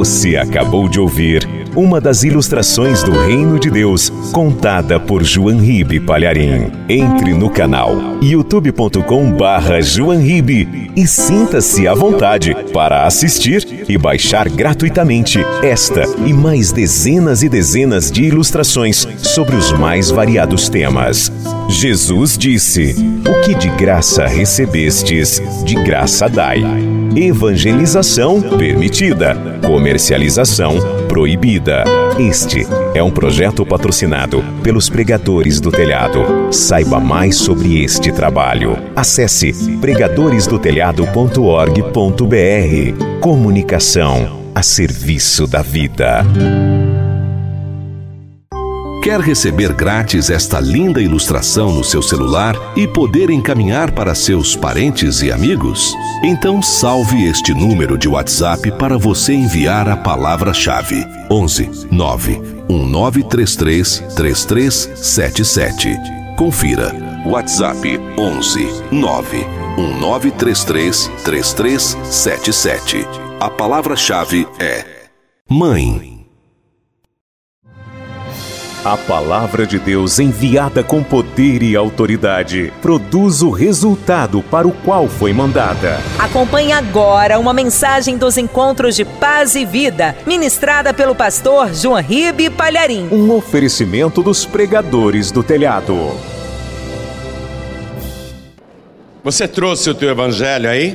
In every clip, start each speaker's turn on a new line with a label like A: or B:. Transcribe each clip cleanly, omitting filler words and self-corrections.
A: Você acabou de ouvir uma das ilustrações do Reino de Deus, contada por João Ribe Palharim. Entre no canal youtube.com/João Ribe e sinta-se à vontade para assistir e baixar gratuitamente esta e mais dezenas e dezenas de ilustrações sobre os mais variados temas. Jesus disse: "O que de graça recebestes, de graça dai." Evangelização permitida, comercialização proibida. Este é um projeto patrocinado pelos Pregadores do Telhado. Saiba mais sobre este trabalho. Acesse pregadoresdotelhado.org.br. Comunicação a serviço da vida.
B: Quer receber grátis esta linda ilustração no seu celular e poder encaminhar para seus parentes e amigos? Então salve este número de WhatsApp para você enviar a palavra-chave: 11 9 1933 3377. Confira. WhatsApp 11 9 1933 3377. A palavra-chave é Mãe.
A: A palavra de Deus, enviada com poder e autoridade, produz o resultado para o qual foi mandada.
C: Acompanhe agora uma mensagem dos Encontros de Paz e Vida, ministrada pelo pastor João Ribe Palharim.
A: Um oferecimento dos Pregadores do Telhado.
D: Você trouxe o teu evangelho aí?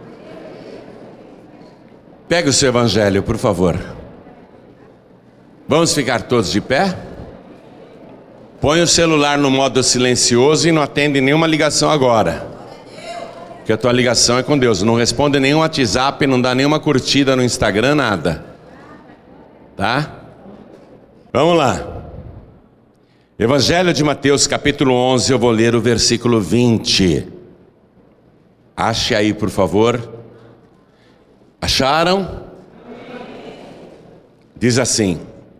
D: Pega o seu evangelho, por favor. Vamos ficar todos de pé? Põe o celular no modo silencioso e não atende nenhuma ligação agora. Porque a tua ligação é com Deus. Não responde nenhum WhatsApp, não dá nenhuma curtida no Instagram, nada. Tá? Vamos lá. Evangelho de Mateus, capítulo 11, eu vou ler o versículo 20. Ache aí, por favor. Acharam? Diz assim: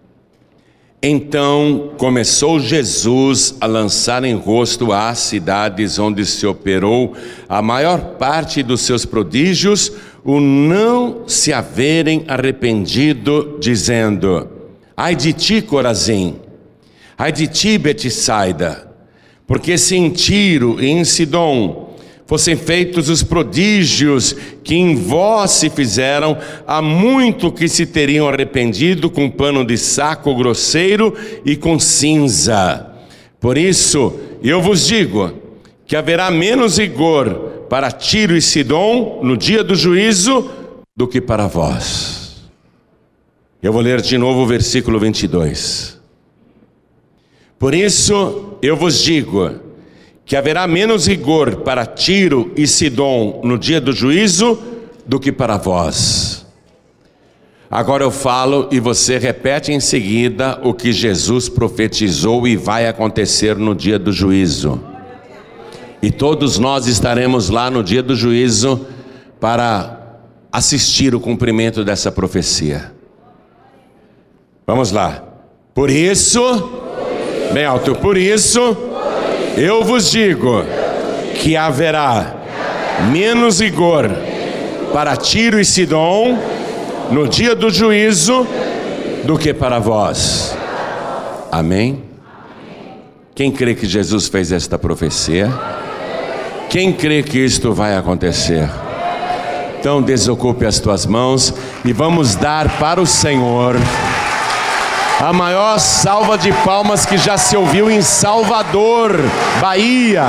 D: Então começou Jesus a lançar em rosto às cidades onde se operou a maior parte dos seus prodígios, o não se haverem arrependido, dizendo: Ai de ti, Corazim! Ai de ti, Betsaida! Porque se em Tiro e em Sidom fossem feitos os prodígios que em vós se fizeram, há muito que se teriam arrependido com pano de saco grosseiro e com cinza. Por isso, eu vos digo que haverá menos rigor para Tiro e Sidom no dia do juízo do que para vós. Eu vou ler de novo o versículo 22. Por isso, eu vos digo que haverá menos rigor para Tiro e Sidom no dia do juízo do que para vós. Agora eu falo e você repete em seguida o que Jesus profetizou e vai acontecer no dia do juízo. E todos nós estaremos lá no dia do juízo para assistir o cumprimento dessa profecia. Vamos lá. Por isso, bem alto, por isso eu vos digo que haverá menos rigor para Tiro e Sidom no dia do juízo do que para vós. Amém? Quem crê que Jesus fez esta profecia? Quem crê que isto vai acontecer? Então desocupe as tuas mãos e vamos dar para o Senhor a maior salva de palmas que já se ouviu em Salvador, Bahia.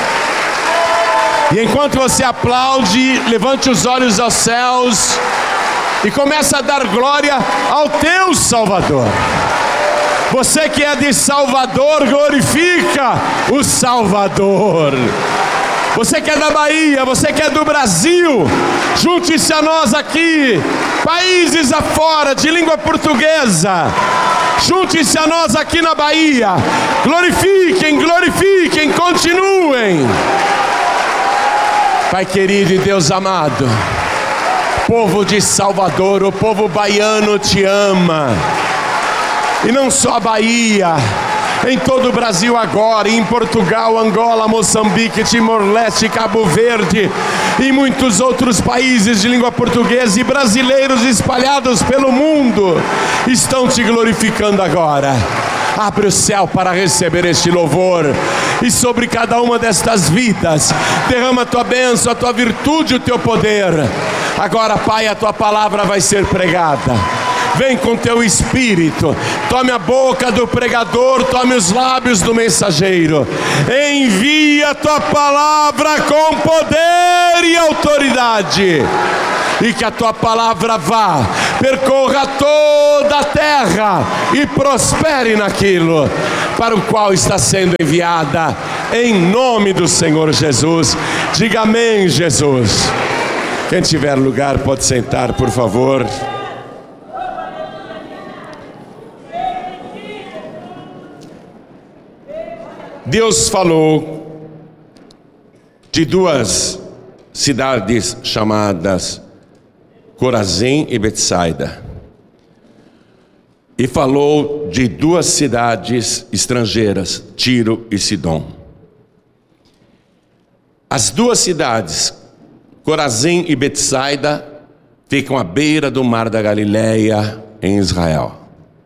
D: E enquanto você aplaude, levante os olhos aos céus e começa a dar glória ao teu Salvador. Você que é de Salvador, glorifica o Salvador. Você que é da Bahia, você que é do Brasil, junte-se a nós aqui, países afora de língua portuguesa. Junte-se a nós aqui na Bahia. Glorifiquem, glorifiquem, continuem. Pai querido e Deus amado, povo de Salvador, o povo baiano te ama. E não só a Bahia, em todo o Brasil agora, em Portugal, Angola, Moçambique, Timor-Leste, Cabo Verde e muitos outros países de língua portuguesa, e brasileiros espalhados pelo mundo estão te glorificando agora. Abre o céu para receber este louvor, e sobre cada uma destas vidas derrama a tua bênção, a tua virtude, o teu poder. Agora, Pai, a tua palavra vai ser pregada. Vem com teu espírito, tome a boca do pregador, tome os lábios do mensageiro. Envia a tua palavra com poder e autoridade, e que a tua palavra vá, percorra toda a terra e prospere naquilo para o qual está sendo enviada, em nome do Senhor Jesus. Diga amém, Jesus. Quem tiver lugar pode sentar, por favor. Deus falou de duas cidades chamadas Corazim e Betsaida, e falou de duas cidades estrangeiras, Tiro e Sidom. As duas cidades, Corazim e Betsaida, ficam à beira do mar da Galileia, em Israel.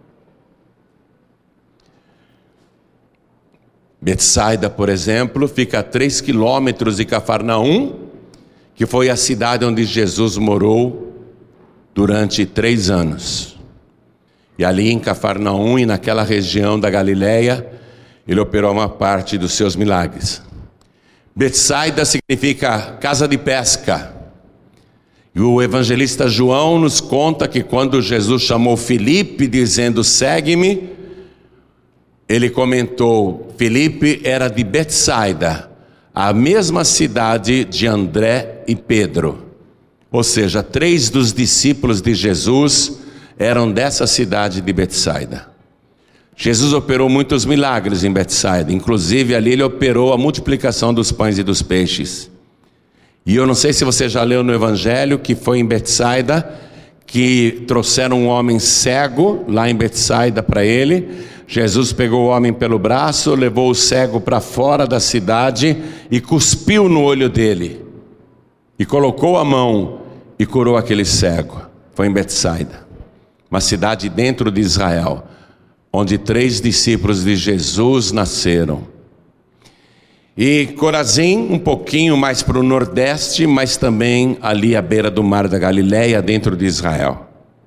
D: Betsaida, por exemplo, fica a 3 quilômetros de Cafarnaum, que foi a cidade onde Jesus morou durante 3 anos. E ali em Cafarnaum e naquela região da Galileia, ele operou uma parte dos seus milagres. Betsaida significa casa de pesca. E o evangelista João nos conta que quando Jesus chamou Filipe dizendo: segue-me, ele comentou: Filipe era de Betsaida, a mesma cidade de André e Pedro. Ou seja, 3 dos discípulos de Jesus eram dessa cidade de Betsaida. Jesus operou muitos milagres em Betsaida, inclusive ali ele operou a multiplicação dos pães e dos peixes. E eu não sei se você já leu no Evangelho que foi em Betsaida que trouxeram um homem cego lá em Betsaida para ele. Jesus pegou o homem pelo braço, levou o cego para fora da cidade e cuspiu no olho dele. E colocou a mão e curou aquele cego. Foi em Betsaida, uma cidade dentro de Israel, onde 3 discípulos de Jesus nasceram. E Corazim, um pouquinho mais para o nordeste, mas também ali à beira do mar da Galileia, dentro de Israel.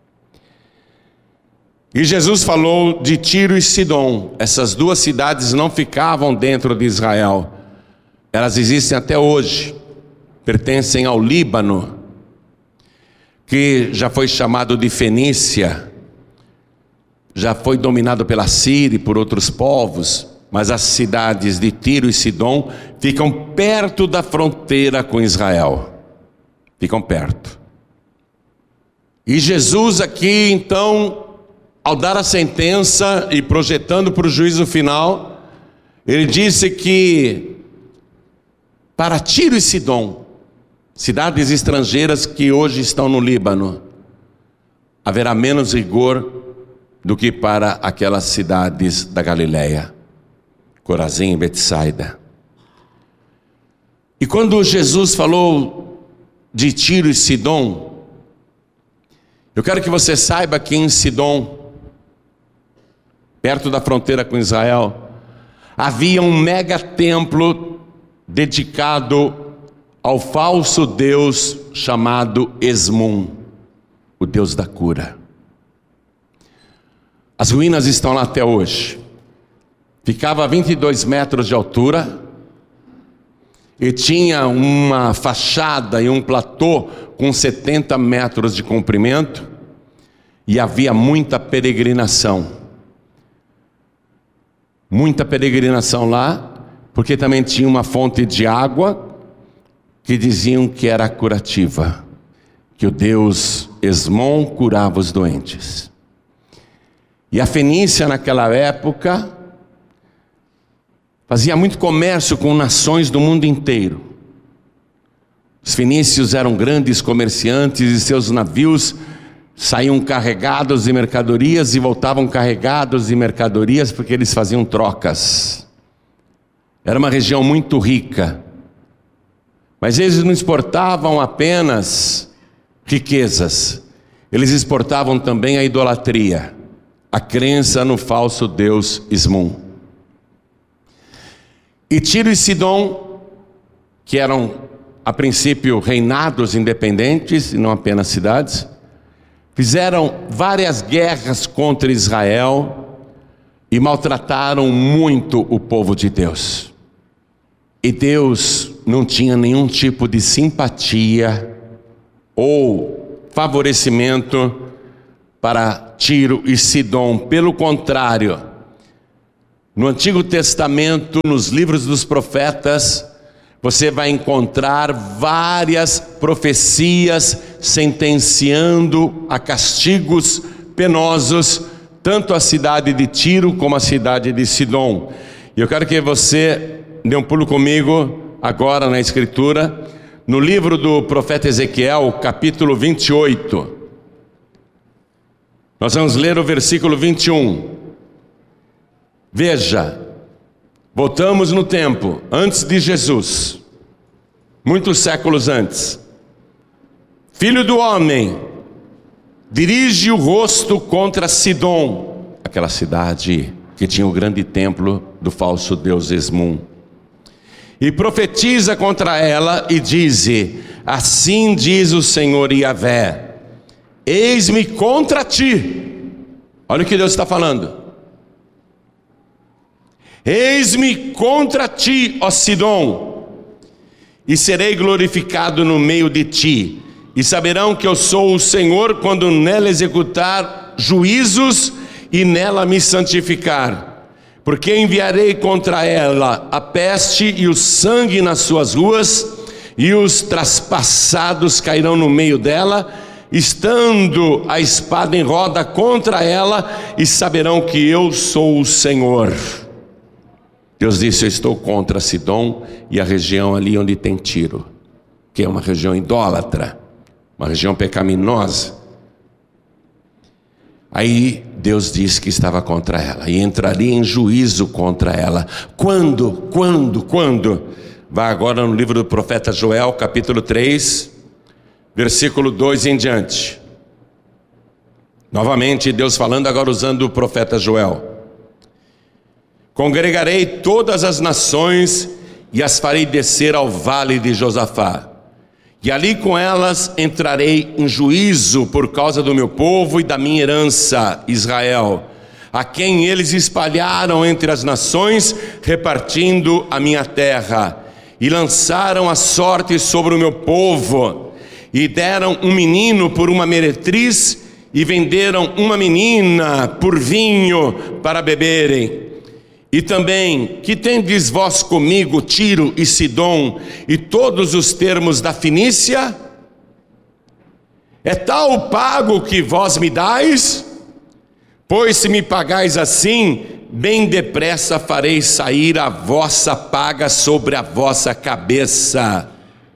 D: E Jesus falou de Tiro e Sidom. Essas duas cidades não ficavam dentro de Israel. Elas existem até hoje. Pertencem ao Líbano, que já foi chamado de Fenícia. Já foi dominado pela Síria e por outros povos. Mas as cidades de Tiro e Sidom ficam perto da fronteira com Israel. Ficam perto. E Jesus aqui então, ao dar a sentença e projetando para o juízo final, ele disse que para Tiro e Sidom, cidades estrangeiras que hoje estão no Líbano, haverá menos rigor do que para aquelas cidades da Galileia, Corazim e Betsaida. E quando Jesus falou de Tiro e Sidom, eu quero que você saiba que em Sidom, perto da fronteira com Israel, havia um mega templo dedicado ao falso deus chamado Esmum, o deus da cura. As ruínas estão lá até hoje. Ficava a 22 metros de altura e tinha uma fachada e um platô com 70 metros de comprimento, e havia muita peregrinação. Muita peregrinação lá, porque também tinha uma fonte de água que diziam que era curativa, que o deus Esmom curava os doentes. E a Fenícia naquela época fazia muito comércio com nações do mundo inteiro. Os fenícios eram grandes comerciantes e seus navios saíam carregados de mercadorias e voltavam carregados de mercadorias, porque eles faziam trocas. Era uma região muito rica, mas eles não exportavam apenas riquezas, eles exportavam também a idolatria, a crença no falso deus Esmun. E Tiro e Sidom, que eram a princípio reinados independentes e não apenas cidades, fizeram várias guerras contra Israel e maltrataram muito o povo de Deus. E Deus não tinha nenhum tipo de simpatia ou favorecimento para Tiro e Sidom. Pelo contrário, no Antigo Testamento, nos livros dos profetas, você vai encontrar várias profecias sentenciando a castigos penosos tanto a cidade de Tiro como a cidade de Sidom. E eu quero que você dê um pulo comigo agora na Escritura, no livro do profeta Ezequiel, capítulo 28. Nós vamos ler o versículo 21. Veja, voltamos no tempo, antes de Jesus, muitos séculos antes. Filho do homem, dirige o rosto contra Sidom, aquela cidade que tinha o grande templo do falso deus Esmun, e profetiza contra ela e dize: assim diz o Senhor Yahvé, eis-me contra ti. Olha o que Deus está falando. Eis-me contra ti, ó Sidom, e serei glorificado no meio de ti, e saberão que eu sou o Senhor quando nela executar juízos e nela me santificar, porque enviarei contra ela a peste e o sangue nas suas ruas, e os traspassados cairão no meio dela, estando a espada em roda contra ela, e saberão que eu sou o Senhor. Deus disse: eu estou contra Sidom e a região ali onde tem Tiro, que é uma região idólatra, uma região pecaminosa. Aí Deus disse que estava contra ela e entraria em juízo contra ela. Quando? Vai agora no livro do profeta Joel, capítulo 3, versículo 2 em diante. Novamente Deus falando, agora usando o profeta Joel. Congregarei todas as nações e as farei descer ao vale de Josafá, e ali com elas entrarei em juízo por causa do meu povo e da minha herança, Israel, a quem eles espalharam entre as nações, repartindo a minha terra, e lançaram a sorte sobre o meu povo, e deram um menino por uma meretriz, e venderam uma menina por vinho para beberem. E também, que tendes vós comigo, Tiro e Sidom, e todos os termos da Fenícia? É tal o pago que vós me dais? Pois se me pagais assim, bem depressa farei sair a vossa paga sobre a vossa cabeça.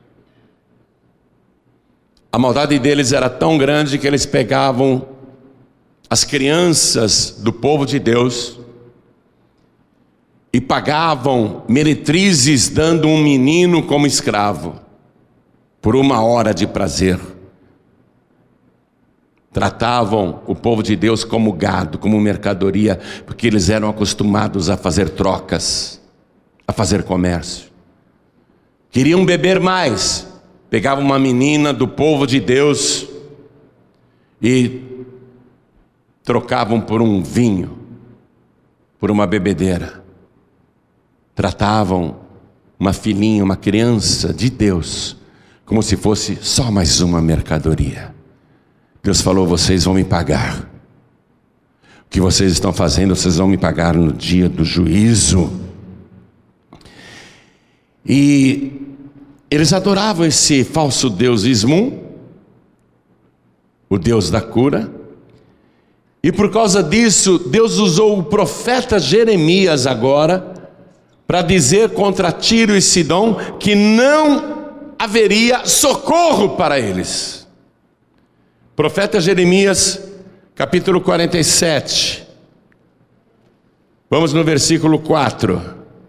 D: A maldade deles era tão grande que eles pegavam as crianças do povo de Deus e pagavam meretrizes, dando um menino como escravo, por 1 hora de prazer. Tratavam o povo de Deus como gado, como mercadoria, porque eles eram acostumados a fazer trocas, a fazer comércio. Queriam beber mais, pegavam uma menina do povo de Deus e trocavam por um vinho, por uma bebedeira. Tratavam uma filhinha, uma criança de Deus, como se fosse só mais uma mercadoria. Deus falou: vocês vão me pagar. O que vocês estão fazendo, vocês vão me pagar no dia do juízo. E eles adoravam esse falso deus Esmun, o deus da cura. E por causa disso, Deus usou o profeta Jeremias agora para dizer contra Tiro e Sidom que não haveria socorro para eles, Profeta Jeremias, capítulo 47. Vamos no versículo 4.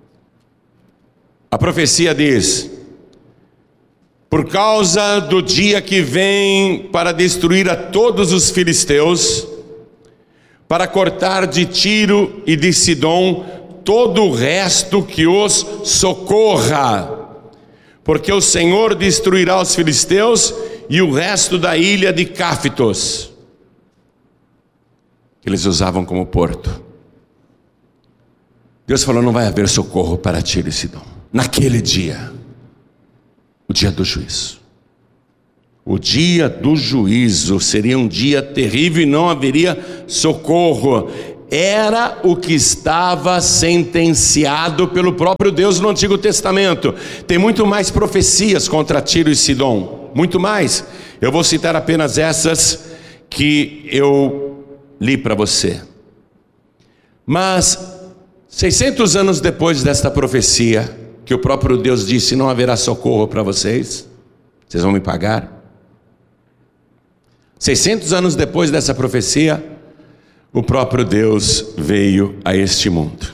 D: A profecia diz: por causa do dia que vem para destruir a todos os filisteus, para cortar de Tiro e de Sidom todo o resto que os socorra, porque o Senhor destruirá os filisteus e o resto da ilha de Cáfitos, que eles usavam como porto. Deus falou: não vai haver socorro para Tiro e Sidom naquele dia, o dia do juízo. O dia do juízo seria um dia terrível e não haveria socorro. Era o que estava sentenciado pelo próprio Deus no Antigo Testamento. Tem muito mais profecias contra Tiro e Sidom, muito mais. Eu vou citar apenas essas que eu li para você. Mas 600 anos depois desta profecia, que o próprio Deus disse: não haverá socorro para vocês, vocês vão me pagar. 600 anos depois dessa profecia, o próprio Deus veio a este mundo.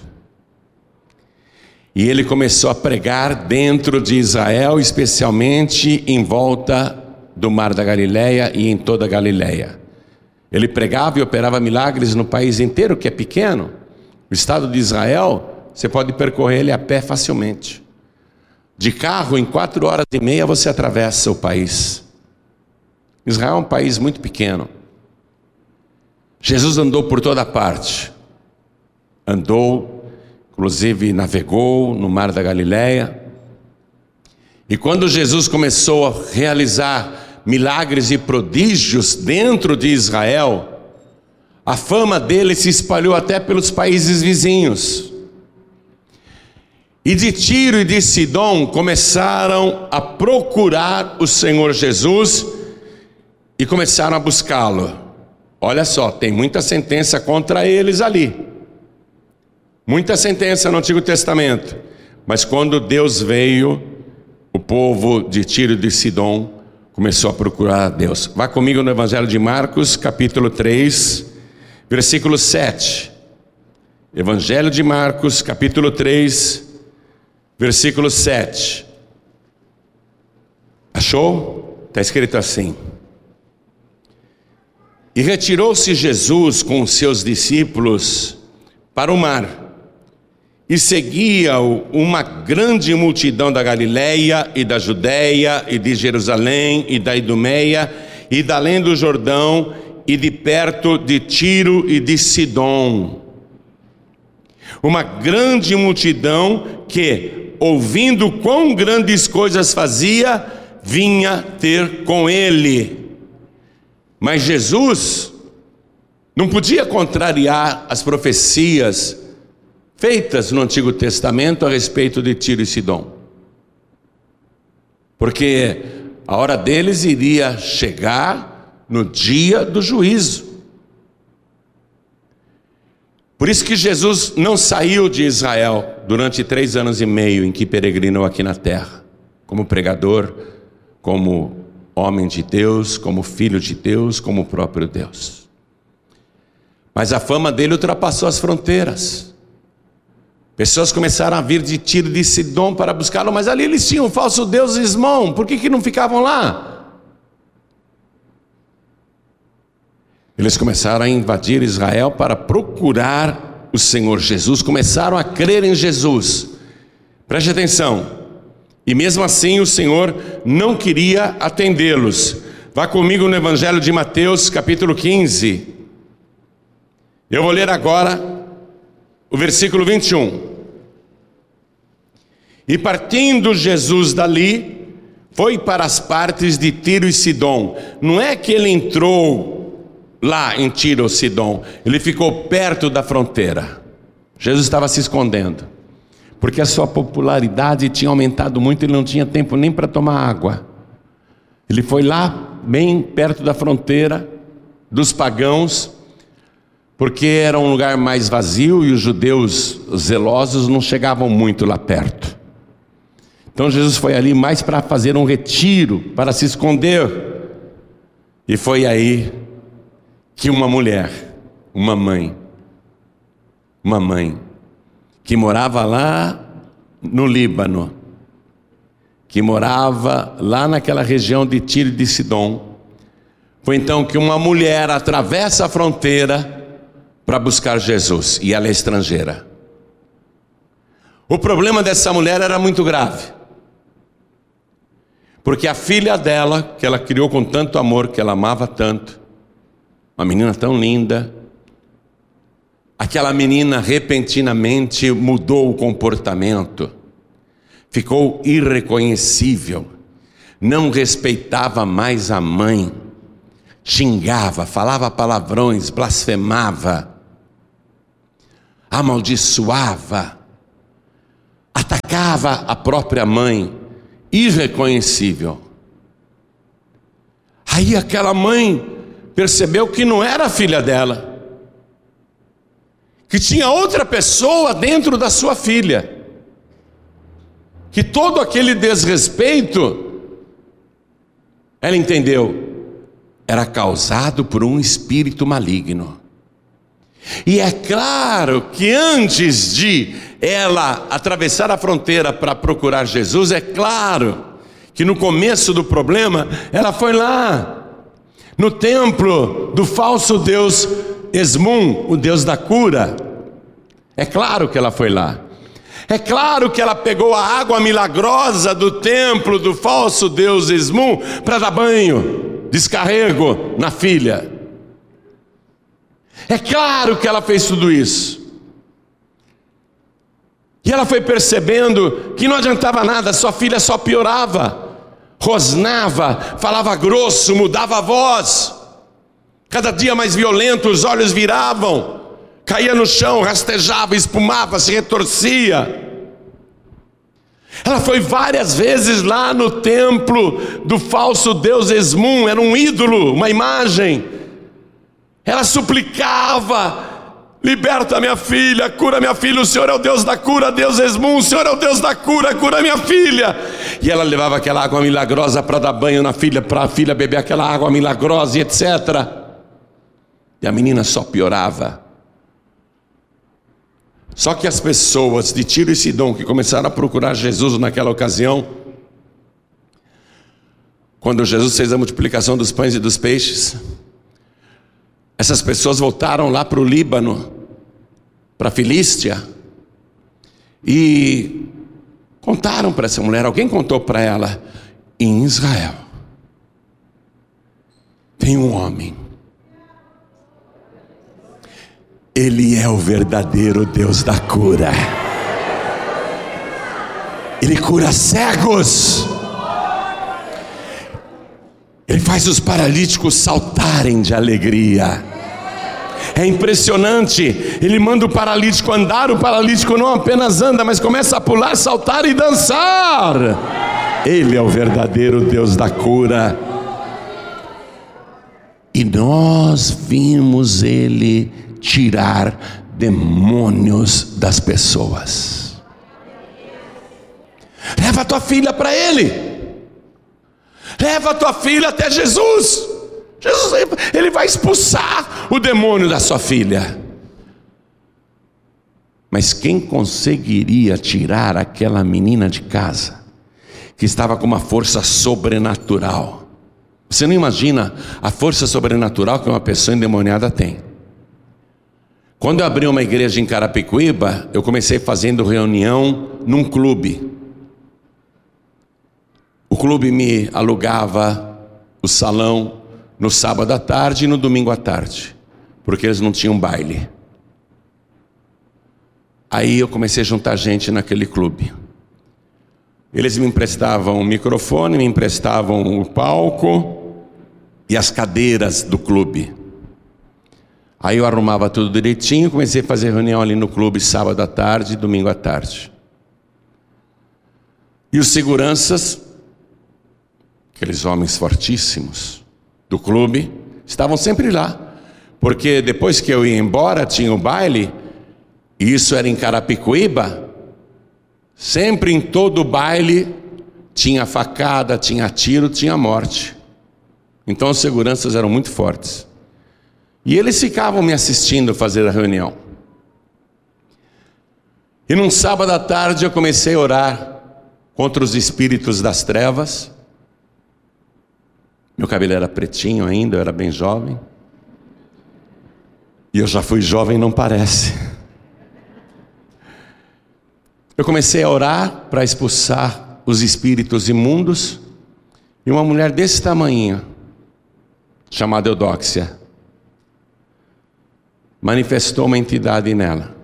D: E ele começou a pregar dentro de Israel, especialmente em volta do Mar da Galileia e em toda a Galileia. Ele pregava e operava milagres no país inteiro, que é pequeno. O estado de Israel, você pode percorrer ele a pé facilmente. De carro, em 4 horas e meia você atravessa o país. Israel é um país muito pequeno. Jesus andou por toda parte. Andou, inclusive navegou no Mar da Galileia. E quando Jesus começou a realizar milagres e prodígios dentro de Israel, a fama dele se espalhou até pelos países vizinhos. E de Tiro e de Sidom começaram a procurar o Senhor Jesus e começaram a buscá-lo. Olha só, tem muita sentença contra eles ali. Muita sentença no Antigo Testamento. Mas quando Deus veio, o povo de Tiro e de Sidom começou a procurar a Deus. Vá comigo no Evangelho de Marcos, capítulo 3, versículo 7. Evangelho de Marcos, capítulo 3, versículo 7. Achou? Está escrito assim: e retirou-se Jesus com os seus discípulos para o mar, e seguia-o uma grande multidão da Galileia e da Judéia e de Jerusalém e da Idumeia e da além do Jordão e de perto de Tiro e de Sidom. Uma grande multidão que, ouvindo quão grandes coisas fazia, vinha ter com ele. Mas Jesus não podia contrariar as profecias feitas no Antigo Testamento a respeito de Tiro e Sidom, porque a hora deles iria chegar no dia do juízo. Por isso que Jesus não saiu de Israel durante 3 anos e meio em que peregrinou aqui na terra, como pregador, como homem de Deus, como filho de Deus, como o próprio Deus. Mas a fama dele ultrapassou as fronteiras. Pessoas começaram a vir de Tiro e de Sidom para buscá-lo, mas ali eles tinham o falso deus Ismão. Por que não ficavam lá? Eles começaram a invadir Israel para procurar o Senhor Jesus, começaram a crer em Jesus. Preste atenção. E mesmo assim o Senhor não queria atendê-los. Vá comigo no Evangelho de Mateus, capítulo 15. Eu vou ler agora o versículo 21. E partindo Jesus dali, foi para as partes de Tiro e Sidom. Não é que ele entrou lá em Tiro ou Sidom, ele ficou perto da fronteira. Jesus estava se escondendo, porque a sua popularidade tinha aumentado muito, ele não tinha tempo nem para tomar água. Ele foi lá, bem perto da fronteira dos pagãos, porque era um lugar mais vazio e os judeus zelosos não chegavam muito lá perto. Então Jesus foi ali mais para fazer um retiro, para se esconder. E foi aí que uma mulher, uma mãe, que morava lá no Líbano, que morava lá naquela região de Tiro e de Sidom, foi então que uma mulher atravessa a fronteira para buscar Jesus, e ela é estrangeira. O problema dessa mulher era muito grave, porque a filha dela, que ela criou com tanto amor, que ela amava tanto, uma menina tão linda, aquela menina repentinamente mudou o comportamento, ficou irreconhecível, não respeitava mais a mãe, xingava, falava palavrões, blasfemava, amaldiçoava, atacava a própria mãe, irreconhecível. Aí aquela mãe percebeu que não era a filha dela, que tinha outra pessoa dentro da sua filha, que todo aquele desrespeito, ela entendeu, era causado por um espírito maligno. E é claro que antes de ela atravessar a fronteira para procurar Jesus, é claro que no começo do problema, ela foi lá no templo do falso deus Esmun, o deus da cura. É claro que ela foi lá. É claro que ela pegou a água milagrosa do templo do falso deus Esmun para dar banho, descarrego na filha. É claro que ela fez tudo isso. E ela foi percebendo que não adiantava nada, sua filha só piorava, rosnava, falava grosso, mudava a voz, cada dia mais violento, os olhos viravam, caía no chão, rastejava, espumava, se retorcia. Ela foi várias vezes lá no templo do falso deus Esmun, era um ídolo, uma imagem. Ela suplicava: liberta minha filha, cura minha filha, o Senhor é o Deus da cura, Deus Esmun, o Senhor é o Deus da cura, cura minha filha. E ela levava aquela água milagrosa para dar banho na filha, para a filha beber aquela água milagrosa e etc. E a menina só piorava. Só que as pessoas de Tiro e Sidom que começaram a procurar Jesus naquela ocasião, quando Jesus fez a multiplicação dos pães e dos peixes, essas pessoas voltaram lá para o Líbano, para a Filístia, e contaram para essa mulher, alguém contou para ela: em Israel tem um homem, ele é o verdadeiro Deus da cura, ele cura cegos, ele faz os paralíticos saltarem de alegria. É impressionante, ele manda o paralítico andar, o paralítico não apenas anda, mas começa a pular, saltar e dançar. Ele é o verdadeiro Deus da cura. E nós vimos ele tirar demônios das pessoas. Leva a tua filha para ele. Leva a tua filha até Jesus. Jesus, ele vai expulsar o demônio da sua filha. Mas quem conseguiria tirar aquela menina de casa, que estava com uma força sobrenatural? Você não imagina a força sobrenatural que uma pessoa endemoniada tem. Quando eu abri uma igreja em Carapicuíba, eu comecei fazendo reunião num clube. O clube me alugava o salão no sábado à tarde e no domingo à tarde, porque eles não tinham baile. Aí eu comecei a juntar gente naquele clube. Eles me emprestavam o microfone, me emprestavam o palco e as cadeiras do clube. Aí eu arrumava tudo direitinho, comecei a fazer reunião ali no clube sábado à tarde e domingo à tarde. E os seguranças, aqueles homens fortíssimos do clube, estavam sempre lá, porque depois que eu ia embora tinha o baile, e isso era em Carapicuíba. Sempre em todo o baile tinha facada, tinha tiro, tinha morte. Então os seguranças eram muito fortes. E eles ficavam me assistindo fazer a reunião. E num sábado à tarde eu comecei a orar contra os espíritos das trevas. Meu cabelo era pretinho ainda, eu era bem jovem. E eu já fui jovem, não parece. Eu comecei a orar para expulsar os espíritos imundos. E uma mulher desse tamanho, chamada Eudóxia, manifestou uma entidade nela.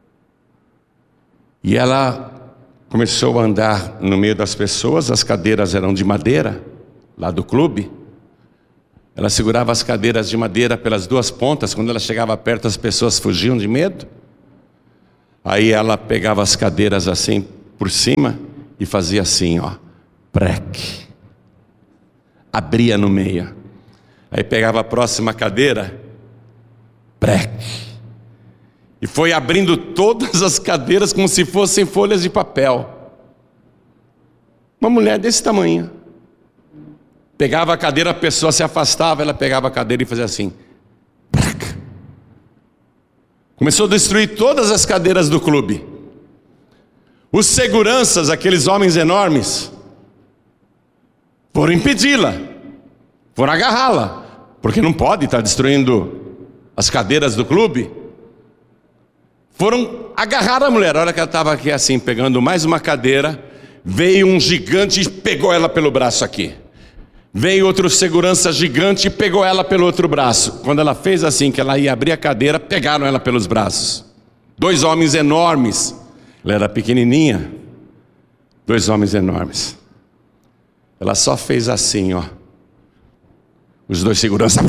D: E ela começou a andar no meio das pessoas. As cadeiras eram de madeira, lá do clube. Ela segurava as cadeiras de madeira pelas duas pontas. Quando ela chegava perto, as pessoas fugiam de medo. Aí ela pegava as cadeiras assim por cima e fazia assim, ó, prec. Abria no meio. Aí pegava a próxima cadeira, prec. E foi abrindo todas as cadeiras como se fossem folhas de papel. Uma mulher desse tamanho. Pegava a cadeira, a pessoa se afastava, ela pegava a cadeira e fazia assim. Prac. Começou a destruir todas as cadeiras do clube. Os seguranças, aqueles homens enormes, foram impedi-la, foram agarrá-la, porque não pode estar destruindo as cadeiras do clube. Foram agarrar a mulher. A hora que ela estava aqui assim, pegando mais uma cadeira, veio um gigante e pegou ela pelo braço aqui. Veio outro segurança gigante e pegou ela pelo outro braço. Quando ela fez assim, que ela ia abrir a cadeira, pegaram ela pelos braços. Dois homens enormes. Ela era pequenininha. Dois homens enormes. Ela só fez assim, ó. Os dois seguranças.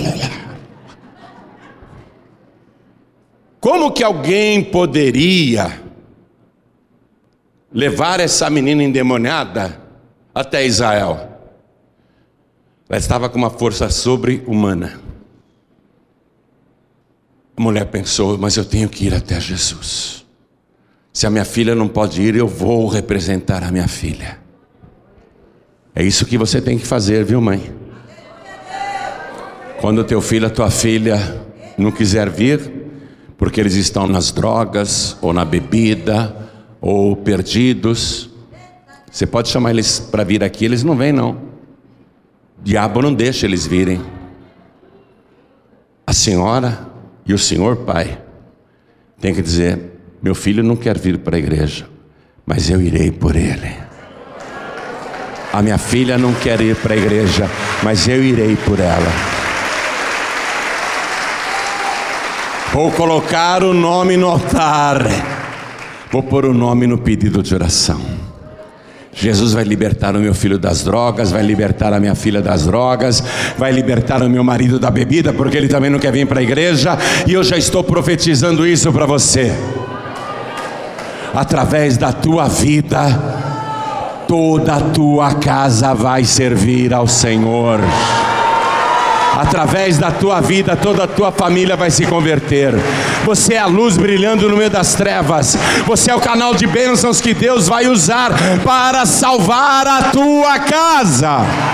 D: Como que alguém poderia levar essa menina endemoniada até Israel? Ela estava com uma força sobre-humana. A mulher pensou, mas eu tenho que ir até Jesus. Se a minha filha não pode ir, eu vou representar a minha filha. É isso que você tem que fazer, viu, mãe? Quando teu filho, a tua filha não quiser vir, porque eles estão nas drogas, ou na bebida, ou perdidos, você pode chamar eles para vir aqui, eles não vêm não. O diabo não deixa eles virem. A senhora e o senhor pai tem que dizer, meu filho não quer vir para a igreja, mas eu irei por ele. A minha filha não quer ir para a igreja, mas eu irei por ela. Vou colocar o nome no altar. Vou pôr o nome no pedido de oração. Jesus vai libertar o meu filho das drogas, vai libertar a minha filha das drogas, vai libertar o meu marido da bebida, porque ele também não quer vir para a igreja, e eu já estou profetizando isso para você. Através da tua vida, toda a tua casa vai servir ao Senhor. Através da tua vida, toda a tua família vai se converter. Você é a luz brilhando no meio das trevas. Você é o canal de bênçãos que Deus vai usar para salvar a tua casa.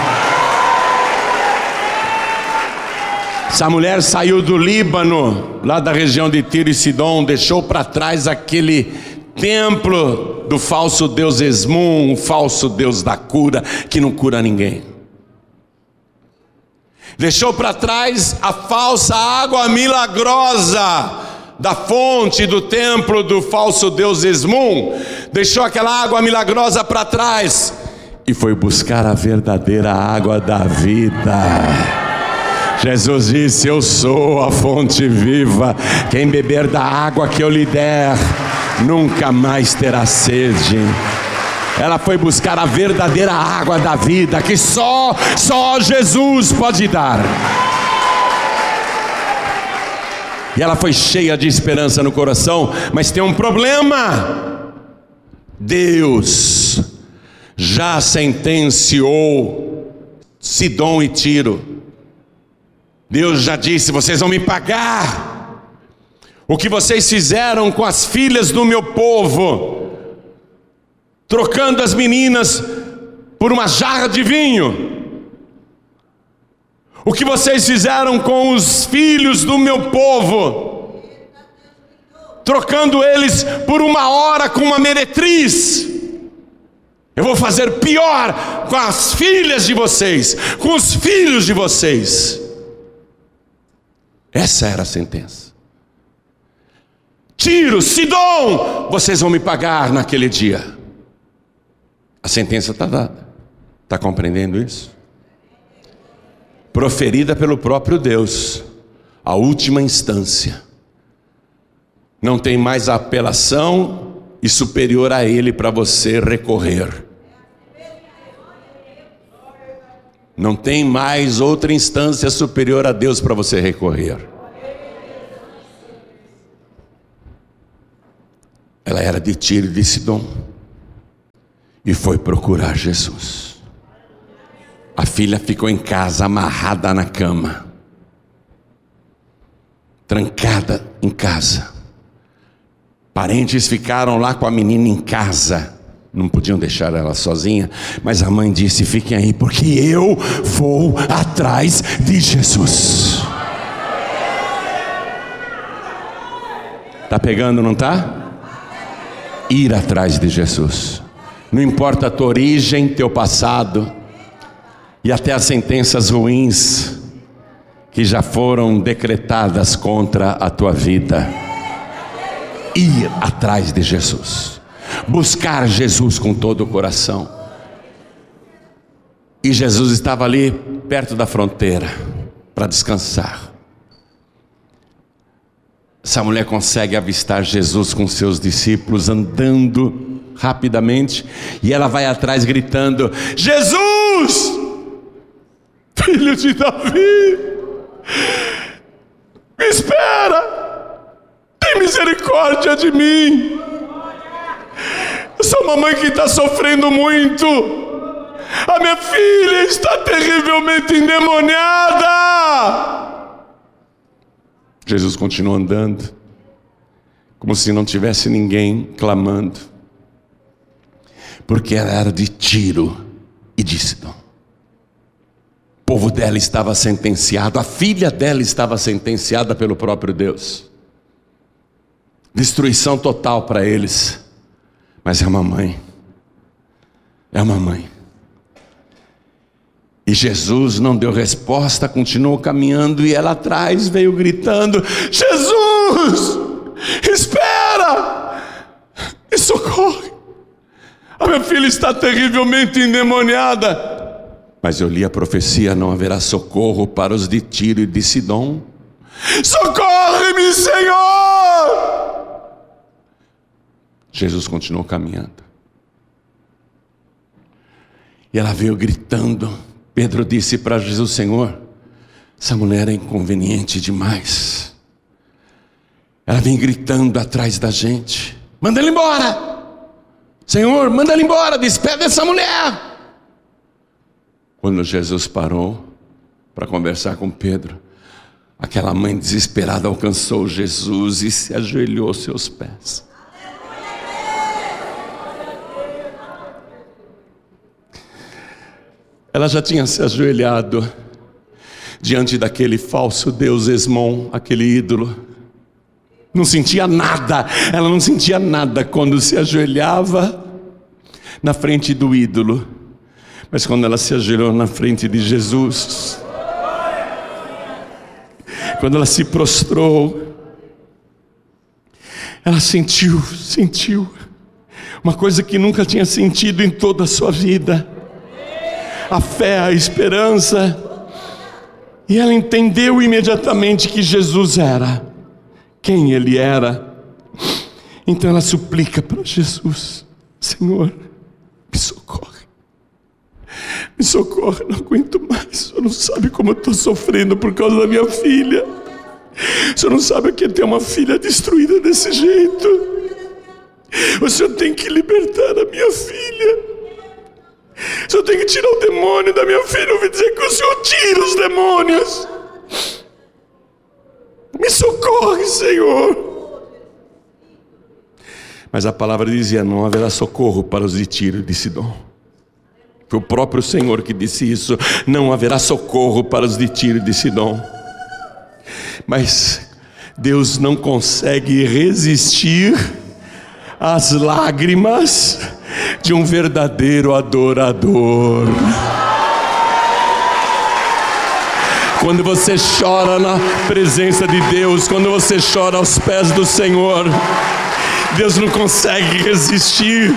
D: Essa mulher saiu do Líbano, lá da região de Tiro e Sidom, deixou para trás aquele templo do falso deus Esmum, o falso deus da cura, que não cura ninguém. Deixou para trás a falsa água milagrosa da fonte do templo do falso deus Esmum. Deixou aquela água milagrosa para trás e foi buscar a verdadeira água da vida. Jesus disse, eu sou a fonte viva. Quem beber da água que eu lhe der, nunca mais terá sede. Ela foi buscar a verdadeira água da vida, que só Jesus pode dar. E ela foi cheia de esperança no coração, mas tem um problema. Deus já sentenciou Sidom e Tiro. Deus já disse, vocês vão me pagar o que vocês fizeram com as filhas do meu povo, trocando as meninas por uma jarra de vinho. o que vocês fizeram com os filhos do meu povo, trocando eles por uma hora com uma meretriz, eu vou fazer pior com as filhas de vocês, com os filhos de vocês. Essa era a sentença. Tiro, Sidom, vocês vão me pagar naquele dia. A sentença está dada. Está compreendendo isso? Proferida pelo próprio Deus, a última instância. Não tem mais apelação e superior a ele para você recorrer. Não tem mais outra instância superior a Deus para você recorrer. Ela era de Tiro e de Sidom e foi procurar Jesus. A filha ficou em casa, amarrada na cama, trancada em casa. Parentes ficaram lá com a menina em casa, não podiam deixar ela sozinha, mas a mãe disse: fiquem aí, porque eu vou atrás de Jesus. Tá pegando, não tá? Ir atrás de Jesus. Não importa a tua origem, teu passado, e até as sentenças ruins que já foram decretadas contra a tua vida. Ir atrás de Jesus, buscar Jesus com todo o coração. E Jesus estava ali perto da fronteira para descansar. Essa mulher consegue avistar Jesus com seus discípulos andando rapidamente, e ela vai atrás gritando: Jesus, filho de Davi, me espera, tem misericórdia de mim. Eu sou uma mãe que está sofrendo muito. A minha filha está terrivelmente endemoniada. Jesus continuou andando, como se não tivesse ninguém clamando, porque ela era de Tiro e de Sidom. O povo dela estava sentenciado, a filha dela estava sentenciada pelo próprio Deus. Destruição total para eles. Mas é uma mãe. É uma mãe. E Jesus não deu resposta, continuou caminhando, e ela atrás veio gritando: Jesus, espera, me socorre, a minha filha está terrivelmente endemoniada. Mas eu li a profecia: não haverá socorro para os de Tiro e de Sidom. Socorre-me, Senhor! Jesus continuou caminhando, e ela veio gritando. Pedro disse para Jesus: Senhor, essa mulher é inconveniente demais. Ela vem gritando atrás da gente. Manda ela embora, Senhor, manda ela embora, despede essa mulher. Quando Jesus parou para conversar com Pedro, aquela mãe desesperada alcançou Jesus e se ajoelhou aos seus pés. Ela já tinha se ajoelhado diante daquele falso Deus Esmon, aquele ídolo. Não sentia nada, ela não sentia nada quando se ajoelhava na frente do ídolo. Mas quando ela se ajoelhou na frente de Jesus, quando ela se prostrou, ela sentiu uma coisa que nunca tinha sentido em toda a sua vida: a fé, a esperança. E ela entendeu imediatamente que Jesus era quem Ele era. Então ela suplica para Jesus: Senhor, me socorre, não aguento mais. O Senhor não sabe como eu estou sofrendo por causa da minha filha. O Senhor não sabe o que é ter uma filha destruída desse jeito. O Senhor tem que libertar a minha filha. O Senhor tem que tirar o demônio da minha filha. Eu ouvi dizer que o Senhor tira os demônios. Me socorre, Senhor. Mas a palavra dizia: não haverá socorro para os de Tiro e de Sidom. Foi o próprio Senhor que disse isso. Não haverá socorro para os de Tiro e de Sidom. Mas Deus não consegue resistir às lágrimas de um verdadeiro adorador. Quando você chora na presença de Deus, quando você chora aos pés do Senhor, Deus não consegue resistir.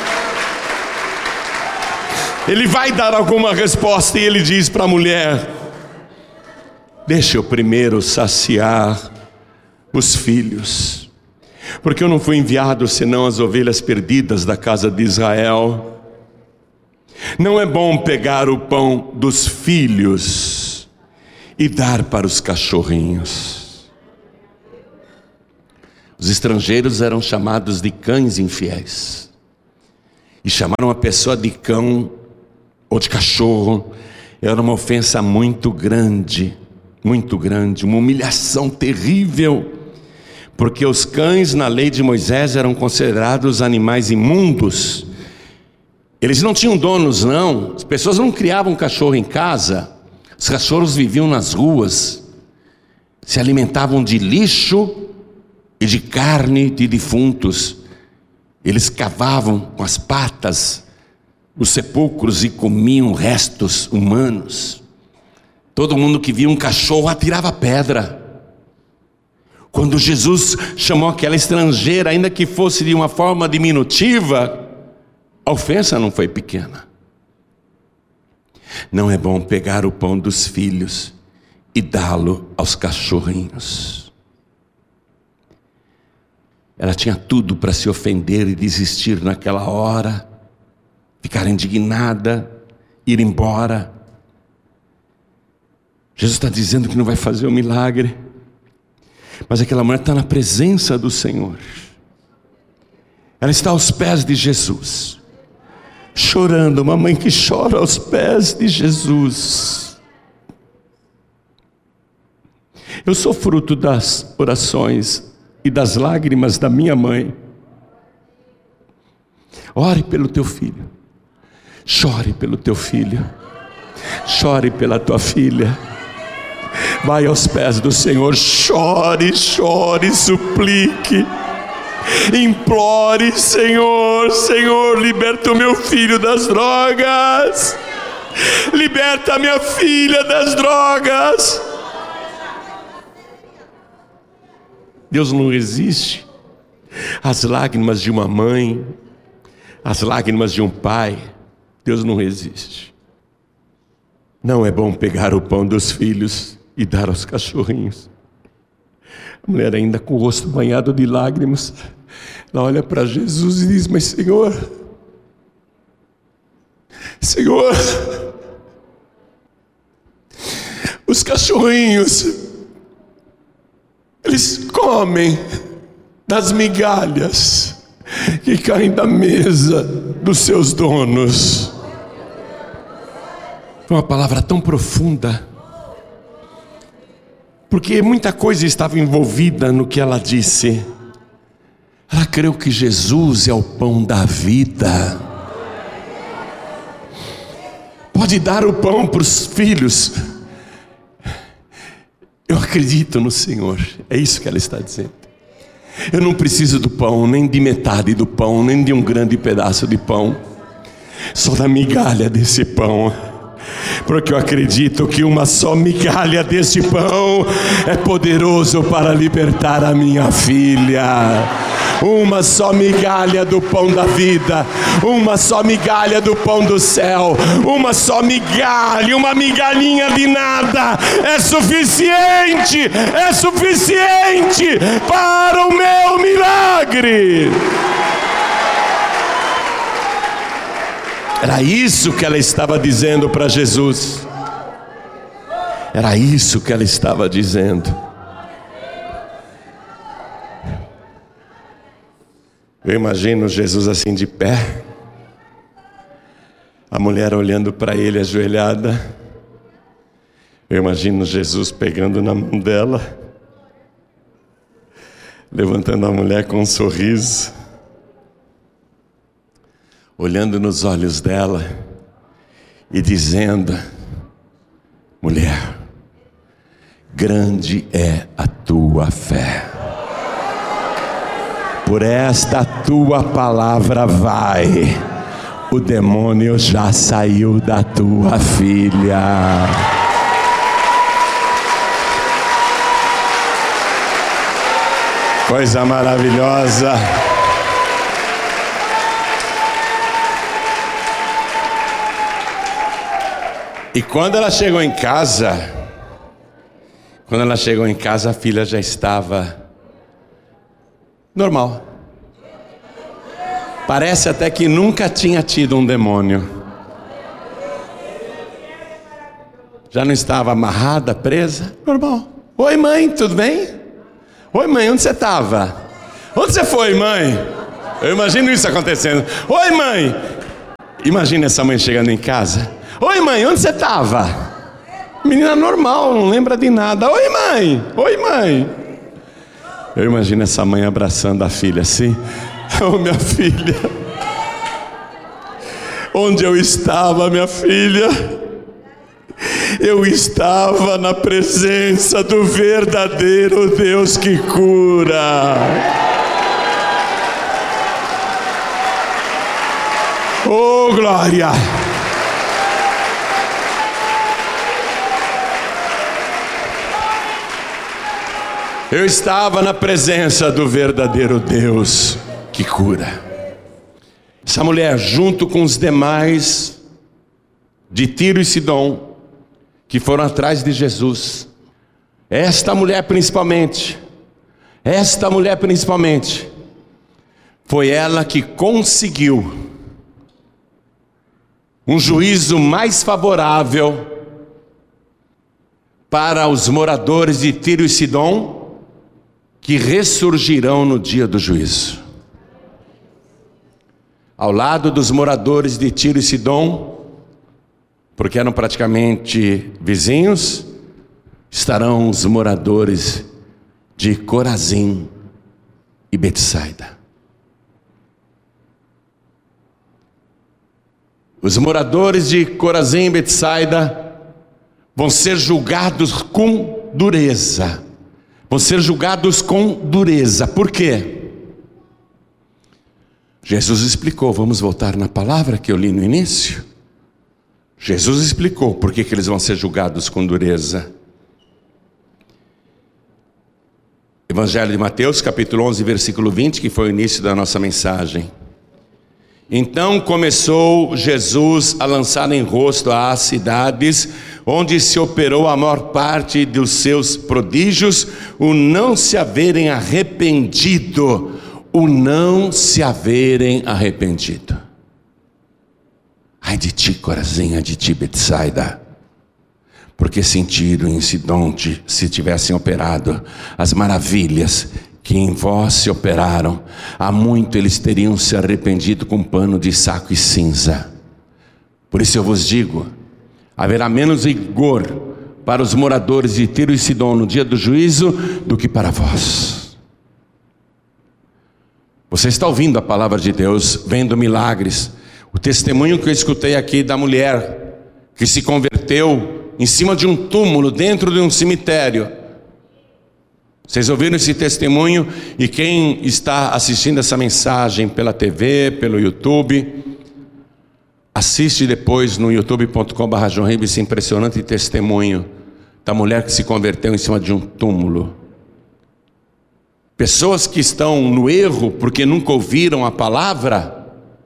D: Ele vai dar alguma resposta e ele diz para a mulher: deixa eu primeiro saciar os filhos, porque eu não fui enviado senão as ovelhas perdidas da casa de Israel. Não é bom pegar o pão dos filhos e dar para os cachorrinhos. Os estrangeiros eram chamados de cães infiéis, e chamaram a pessoa de cão ou de cachorro era uma ofensa muito grande, uma humilhação terrível, porque os cães na lei de Moisés eram considerados animais imundos. Eles não tinham donos, não. As pessoas não criavam cachorro em casa. Os cachorros viviam nas ruas, se alimentavam de lixo e de carne de defuntos. Eles cavavam com as patas os sepulcros e comiam restos humanos. Todo mundo que via um cachorro atirava pedra. Quando Jesus chamou aquela estrangeira, ainda que fosse de uma forma diminutiva, a ofensa não foi pequena. Não é bom pegar o pão dos filhos e dá-lo aos cachorrinhos. Ela tinha tudo para se ofender e desistir naquela hora, ficar indignada, ir embora. Jesus está dizendo que não vai fazer o milagre, mas aquela mulher está na presença do Senhor. Ela está aos pés de Jesus, chorando, uma mãe que chora aos pés de Jesus. Eu sou fruto das orações e das lágrimas da minha mãe. Ore pelo teu filho, chore pelo teu filho, chore pela tua filha. Vai aos pés do Senhor, chore, suplique, implore: Senhor, liberta o meu filho das drogas, liberta a minha filha das drogas. Deus não resiste às lágrimas de uma mãe, às lágrimas de um pai. Deus não resiste. Não é bom pegar o pão dos filhos e dar aos cachorrinhos. A mulher, ainda com o rosto banhado de lágrimas, ela olha para Jesus e diz: mas Senhor, os cachorrinhos, eles comem das migalhas que caem da mesa dos seus donos. Foi uma palavra tão profunda, porque muita coisa estava envolvida no que ela disse. Ela creu que Jesus é o pão da vida. Pode dar o pão para os filhos. Eu acredito no Senhor. É isso que ela está dizendo. Eu não preciso do pão, nem de metade do pão, nem de um grande pedaço de pão, só da migalha desse pão, porque eu acredito que uma só migalha desse pão é poderoso para libertar a minha filha. Uma só migalha do pão da vida, uma só migalha do pão do céu, uma só migalha, uma migalhinha de nada é suficiente para o meu milagre. Era isso que ela estava dizendo para Jesus. Era isso que ela estava dizendo. Eu imagino Jesus assim de pé, a mulher olhando para ele ajoelhada. Eu imagino Jesus pegando na mão dela, levantando a mulher com um sorriso, olhando nos olhos dela e dizendo: mulher, grande é a tua fé. Por esta tua palavra vai, o demônio já saiu da tua filha. Coisa maravilhosa. E quando ela chegou em casa, a filha já estava normal. Parece até que nunca tinha tido um demônio. Já não estava amarrada, presa, normal. Oi, mãe, tudo bem? Oi, mãe, onde você estava? Onde você foi, mãe? Eu imagino isso acontecendo. Oi, mãe. Imagina essa mãe chegando em casa. Oi, mãe, onde você estava? Menina normal, não lembra de nada. Oi, mãe. Oi, mãe. Eu imagino essa mãe abraçando a filha assim. Oh, minha filha. Onde eu estava, minha filha? Eu estava na presença do verdadeiro Deus que cura. Oh, glória! Eu estava na presença do verdadeiro Deus que cura. Essa mulher, junto com os demais de Tiro e Sidom, que foram atrás de Jesus, esta mulher principalmente, foi ela que conseguiu um juízo mais favorável para os moradores de Tiro e Sidom, que ressurgirão no dia do juízo. Ao lado dos moradores de Tiro e Sidom, porque eram praticamente vizinhos, estarão os moradores de Corazim e Betsaida. Os moradores de Corazim e Betsaida vão ser julgados com dureza. Por quê? Jesus explicou, vamos voltar na palavra que eu li no início. Jesus explicou por que eles vão ser julgados com dureza. Evangelho de Mateus, capítulo 11, versículo 20, que foi o início da nossa mensagem. Então começou Jesus a lançar em rosto às cidades onde se operou a maior parte dos seus prodígios, o não se haverem arrependido. Ai de ti, Corazim, ai de ti, Betsaida, porque se Tiro e em Sidom se tivessem operado as maravilhas que em vós se operaram, há muito eles teriam se arrependido com pano de saco e cinza. Por isso eu vos digo, haverá menos rigor para os moradores de Tiro e Sidom no dia do juízo do que para vós. Você está ouvindo a palavra de Deus, vendo milagres. O testemunho que eu escutei aqui da mulher que se converteu em cima de um túmulo dentro de um cemitério. Vocês ouviram esse testemunho? E quem está assistindo essa mensagem pela TV, pelo YouTube, assiste depois no youtube.com/joãoribes esse impressionante testemunho da mulher que se converteu em cima de um túmulo. Pessoas que estão no erro porque nunca ouviram a palavra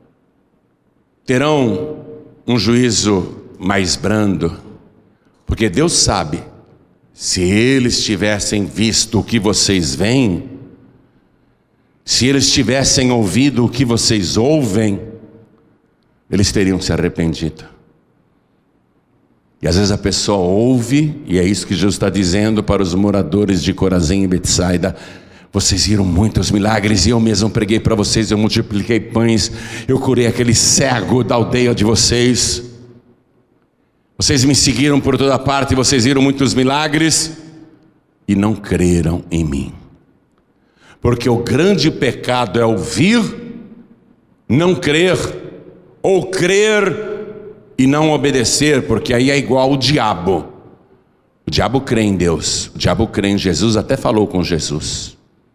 D: terão um juízo mais brando, porque Deus sabe, se eles tivessem visto o que vocês veem, se eles tivessem ouvido o que vocês ouvem, eles teriam se arrependido. E às vezes a pessoa ouve, e é isso que Jesus está dizendo para os moradores de Corazim e Betsaida: vocês viram muitos milagres, e eu mesmo preguei para vocês, eu multipliquei pães, eu curei aquele cego da aldeia de vocês. Vocês me seguiram por toda parte, vocês viram muitos milagres, e não creram em mim. Porque o grande pecado é ouvir, não crer, ou crer e não obedecer, porque aí é igual o diabo. O diabo crê em Deus, o diabo crê em Jesus, até falou com Jesus.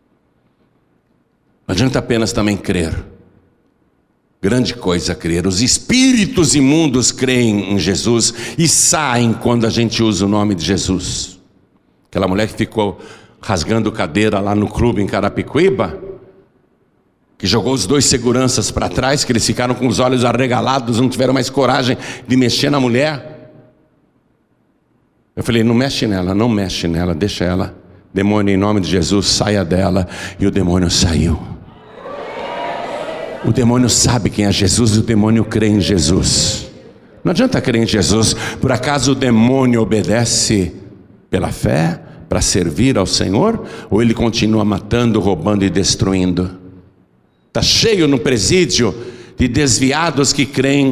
D: Não adianta apenas também crer. Grande coisa crer. Os espíritos imundos creem em Jesus e saem quando a gente usa o nome de Jesus. Aquela mulher que ficou rasgando cadeira lá no clube em Carapicuíba, que jogou os 2 seguranças para trás, que eles ficaram com os olhos arregalados, não tiveram mais coragem de mexer na mulher. Eu falei, não mexe nela, deixa ela. Demônio, em nome de Jesus, saia dela. E o demônio saiu. O demônio sabe quem é Jesus e o demônio crê em Jesus. Não adianta crer em Jesus. Por acaso o demônio obedece pela fé, para servir ao Senhor? Ou ele continua matando, roubando e destruindo? Está cheio no presídio de desviados que creem